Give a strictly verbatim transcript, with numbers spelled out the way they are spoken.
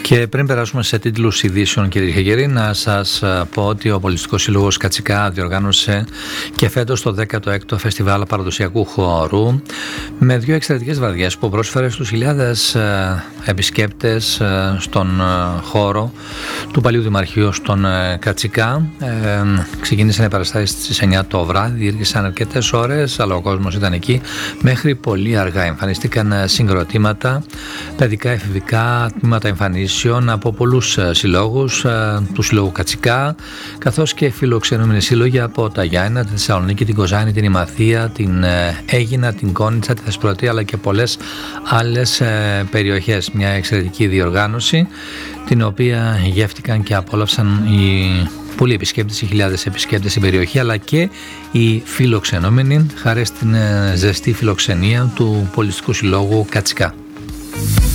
Και πριν περάσουμε σε τίτλους ειδήσεων, κυρίες και κύριοι, να σας πω ότι ο Πολιτιστικός Σύλλογος Κατσικά διοργάνωσε και φέτος το δέκατο έκτο Φεστιβάλ Παραδοσιακού Χορού με δύο εξαιρετικές βραδιές που πρόσφερε στους χιλιάδες επισκέπτες στον χώρο του Παλιού Δημαρχείου στον Κατσικά. Ε, ξεκίνησαν οι παραστάσεις στις εννιά το βράδυ, διήρκησαν αρκετές ώρες, αλλά ο κόσμος ήταν εκεί μέχρι πολύ αργά. Εμφανίστηκαν συγκροτήματα, παιδικά, εφηβικά, τμήματα εμφανίσεων από πολλούς συλλόγους, του Συλλόγου Κατσικά, καθώς και φιλοξενούμενοι σύλλογοι από τα Γιάννηνα, τη Θεσσαλονίκη, την Κοζάνη, την Ημαθία, την Αίγινα, την Κόνιτσα, τη Θεσπρωτεία, αλλά και πολλές άλλες περιοχές. Μια εξαιρετική διοργάνωση, την οποία γεύτηκαν και απόλαυσαν οι πολλοί επισκέπτες, οι χιλιάδες επισκέπτες στην περιοχή, αλλά και οι φιλοξενούμενοι, χάρη στην ζεστή φιλοξενία του Πολιτιστικού Συλλόγου Κατσικά.